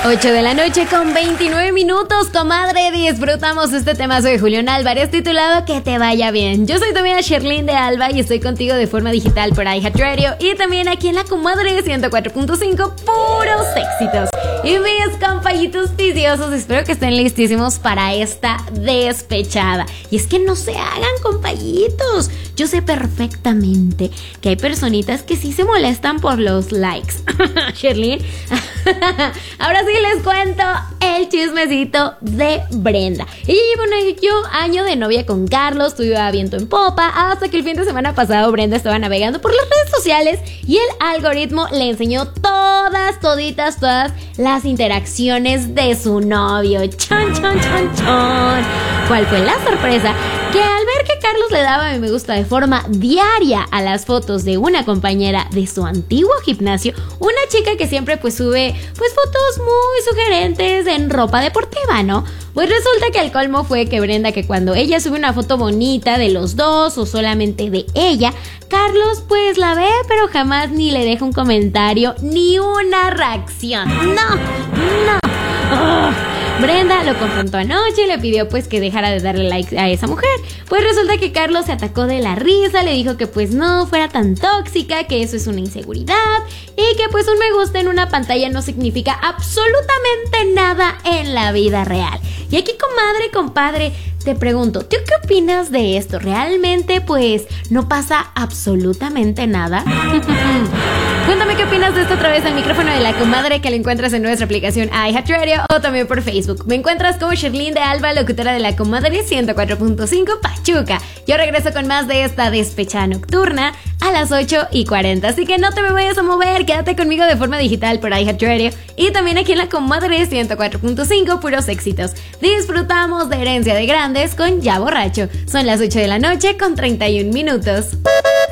8 de la noche con 29 minutos, comadre, disfrutamos este temazo de Julián Álvarez titulado Que te vaya bien. Yo soy tu amiga Sherlyn de Alba y estoy contigo de forma digital por iHeartRadio y también aquí en la comadre 104.5, puros éxitos. Y mis compañitos viciosos, espero que estén listísimos para esta despechada. Y es que no se hagan, compañitos. Yo sé perfectamente que hay personitas que sí se molestan por los likes. Sherlyn, ahora sí les cuento el chismecito de Brenda. Ella lleva un año de novia con Carlos, todo iba viento en popa, hasta que el fin de semana pasado Brenda estaba navegando por las redes sociales y el algoritmo le enseñó todas las interacciones de su novio. Chon, chon, chon, chon. ¿Cuál fue la sorpresa? Que al ver que Carlos le daba me gusta de forma diaria a las fotos de una compañera de su antiguo gimnasio, una chica que siempre sube fotos muy sugerentes en ropa deportiva, ¿no? Pues resulta que el colmo fue que Brenda, que cuando ella sube una foto bonita de los dos o solamente de ella, Carlos la ve pero jamás ni le deja un comentario ni una reacción. No. Brenda lo confrontó anoche y le pidió que dejara de darle like a esa mujer. Pues resulta que Carlos se atacó de la risa, le dijo que no fuera tan tóxica, que eso es una inseguridad y que un me gusta en una pantalla no significa absolutamente nada en la vida real. Y aquí, comadre, compadre, te pregunto, ¿tú qué opinas de esto? ¿Realmente no pasa absolutamente nada? Cuéntame qué opinas de esto a través del micrófono de la comadre, que lo encuentras en nuestra aplicación iHeartRadio o también por Facebook. Me encuentras como Sherlyn de Alba, locutora de la comadre 104.5 Pachuca. Yo regreso con más de esta despechada nocturna a las 8:40, así que no te me vayas a mover, quédate conmigo de forma digital por iHeartRadio y también aquí en la comadre 104.5, puros éxitos. Disfrutamos de Herencia de Grandes con Ya Borracho. Son las 8 de la noche con 31 minutos.